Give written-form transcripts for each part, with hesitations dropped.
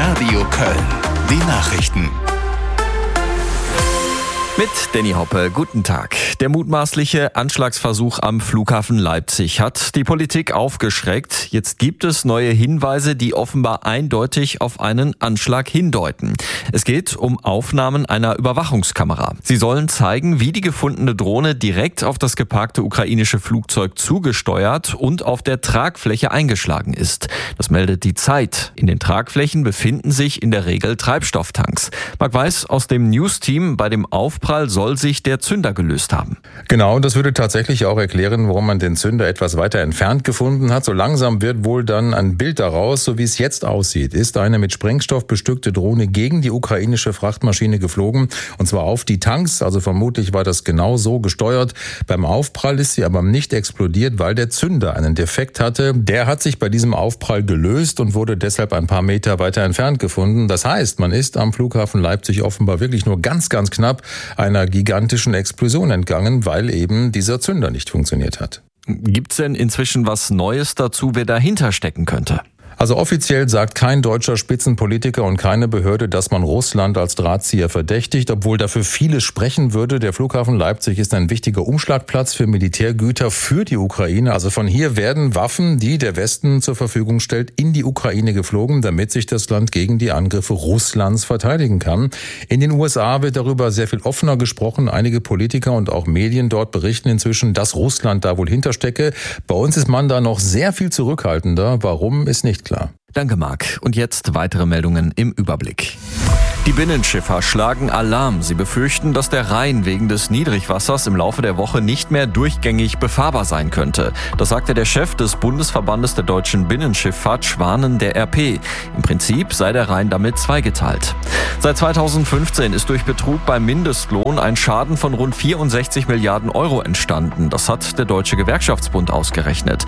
Radio Köln. Die Nachrichten. Mit Danny Hoppe, guten Tag. Der mutmaßliche Anschlagsversuch am Flughafen Leipzig hat die Politik aufgeschreckt. Jetzt gibt es neue Hinweise, die offenbar eindeutig auf einen Anschlag hindeuten. Es geht um Aufnahmen einer Überwachungskamera. Sie sollen zeigen, wie die gefundene Drohne direkt auf das geparkte ukrainische Flugzeug zugesteuert und auf der Tragfläche eingeschlagen ist. Das meldet die Zeit. In den Tragflächen befinden sich in der Regel Treibstofftanks. Marc Weiß aus dem News-Team: Bei dem Aufprall soll sich der Zünder gelöst haben. Genau, das würde tatsächlich auch erklären, warum man den Zünder etwas weiter entfernt gefunden hat. So langsam wird wohl dann ein Bild daraus, so wie es jetzt aussieht. Ist eine mit Sprengstoff bestückte Drohne gegen die ukrainische Frachtmaschine geflogen, und zwar auf die Tanks. Also vermutlich war das genau so gesteuert. Beim Aufprall ist sie aber nicht explodiert, weil der Zünder einen Defekt hatte. Der hat sich bei diesem Aufprall gelöst und wurde deshalb ein paar Meter weiter entfernt gefunden. Das heißt, man ist am Flughafen Leipzig offenbar wirklich nur ganz knapp einer gigantischen Explosion entgangen, weil eben dieser Zünder nicht funktioniert hat. Gibt's denn inzwischen was Neues dazu, wer dahinter stecken könnte? Also offiziell sagt kein deutscher Spitzenpolitiker und keine Behörde, dass man Russland als Drahtzieher verdächtigt, obwohl dafür vieles sprechen würde. Der Flughafen Leipzig ist ein wichtiger Umschlagplatz für Militärgüter für die Ukraine. Also von hier werden Waffen, die der Westen zur Verfügung stellt, in die Ukraine geflogen, damit sich das Land gegen die Angriffe Russlands verteidigen kann. In den USA wird darüber sehr viel offener gesprochen. Einige Politiker und auch Medien dort berichten inzwischen, dass Russland da wohl hinterstecke. Bei uns ist man da noch sehr viel zurückhaltender. Warum, ist nicht klar. Danke, Marc. Und jetzt weitere Meldungen im Überblick. Die Binnenschiffer schlagen Alarm. Sie befürchten, dass der Rhein wegen des Niedrigwassers im Laufe der Woche nicht mehr durchgängig befahrbar sein könnte. Das sagte der Chef des Bundesverbandes der deutschen Binnenschifffahrt, Schwanen, der RP. Im Prinzip sei der Rhein damit zweigeteilt. Seit 2015 ist durch Betrug beim Mindestlohn ein Schaden von rund 64 Milliarden Euro entstanden. Das hat der Deutsche Gewerkschaftsbund ausgerechnet.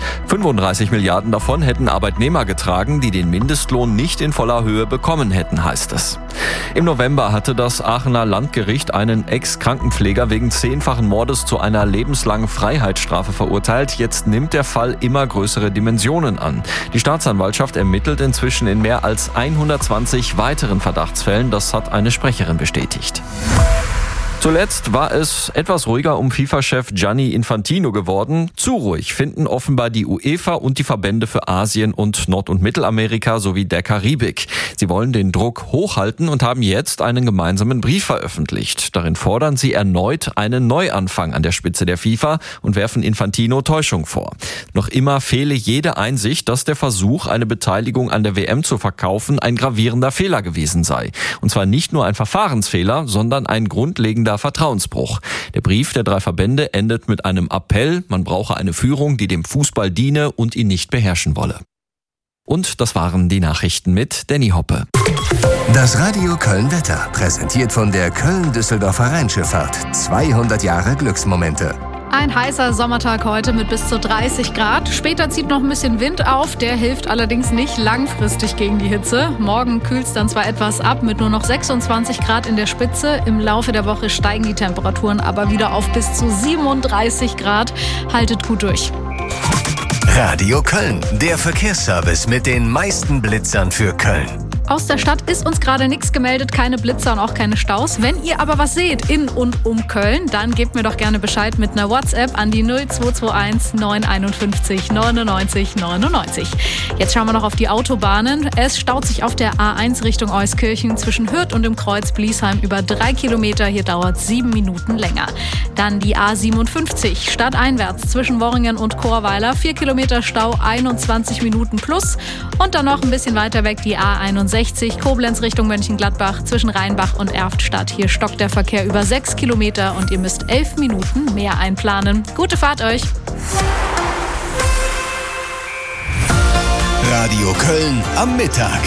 35 Milliarden davon hätten Arbeitnehmer getragen, die den Mindestlohn nicht in voller Höhe bekommen hätten, heißt es. Im November hatte das Aachener Landgericht einen Ex-Krankenpfleger wegen 10-fachen Mordes zu einer lebenslangen Freiheitsstrafe verurteilt. Jetzt nimmt der Fall immer größere Dimensionen an. Die Staatsanwaltschaft ermittelt inzwischen in mehr als 120 weiteren Verdachtsfällen. Das hat eine Sprecherin bestätigt. Zuletzt war es etwas ruhiger um FIFA-Chef Gianni Infantino geworden. Zu ruhig finden offenbar die UEFA und die Verbände für Asien und Nord- und Mittelamerika sowie der Karibik. Sie wollen den Druck hochhalten und haben jetzt einen gemeinsamen Brief veröffentlicht. Darin fordern sie erneut einen Neuanfang an der Spitze der FIFA und werfen Infantino Täuschung vor. Noch immer fehle jede Einsicht, dass der Versuch, eine Beteiligung an der WM zu verkaufen, ein gravierender Fehler gewesen sei. Und zwar nicht nur ein Verfahrensfehler, sondern ein grundlegender Vertrauensbruch. Der Brief der 3 Verbände endet mit einem Appell, man brauche eine Führung, die dem Fußball diene und ihn nicht beherrschen wolle. Und das waren die Nachrichten mit Danny Hoppe. Das Radio Köln Wetter, präsentiert von der Köln-Düsseldorfer Rheinschifffahrt. 200 Jahre Glücksmomente. Ein heißer Sommertag heute mit bis zu 30 Grad. Später zieht noch ein bisschen Wind auf, der hilft allerdings nicht langfristig gegen die Hitze. Morgen kühlt es dann zwar etwas ab mit nur noch 26 Grad in der Spitze. Im Laufe der Woche steigen die Temperaturen aber wieder auf bis zu 37 Grad. Haltet gut durch. Radio Köln, der Verkehrsservice mit den meisten Blitzern für Köln. Aus der Stadt ist uns gerade nichts gemeldet, keine Blitzer und auch keine Staus. Wenn ihr aber was seht in und um Köln, dann gebt mir doch gerne Bescheid mit einer WhatsApp an die 0221 951 99 99. Jetzt schauen wir noch auf die Autobahnen. Es staut sich auf der A1 Richtung Euskirchen zwischen Hürth und dem Kreuz Bliesheim über 3 Kilometer. Hier dauert es 7 Minuten länger. Dann die A57 stadteinwärts zwischen Worringen und Chorweiler. 4 Kilometer Stau, 21 Minuten plus. Und dann noch ein bisschen weiter weg die A61 Koblenz Richtung Mönchengladbach zwischen Rheinbach und Erftstadt. Hier stockt der Verkehr über 6 Kilometer und ihr müsst 11 Minuten mehr einplanen. Gute Fahrt euch! Radio Köln am Mittag.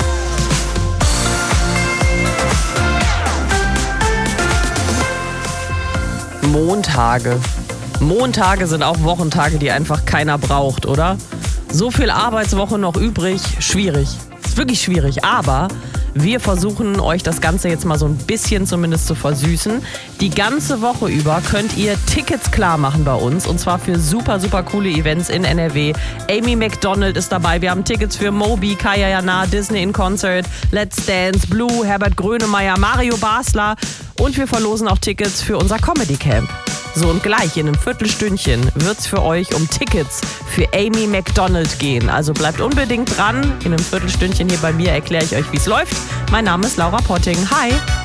Montage sind auch Wochentage, die einfach keiner braucht, oder? So viel Arbeitswoche noch übrig, schwierig. Ist wirklich schwierig, aber wir versuchen euch das Ganze jetzt mal so ein bisschen zumindest zu versüßen. Die ganze Woche über könnt ihr Tickets klar machen bei uns und zwar für super, super coole Events in NRW. Amy Macdonald ist dabei, wir haben Tickets für Moby, Kaya Jana, Disney in Concert, Let's Dance, Blue, Herbert Grönemeyer, Mario Basler und wir verlosen auch Tickets für unser Comedy Camp. So, und gleich in einem Viertelstündchen wird's für euch um Tickets für Amy Macdonald gehen. Also bleibt unbedingt dran. In einem Viertelstündchen hier bei mir erkläre ich euch, wie es läuft. Mein Name ist Laura Potting. Hi!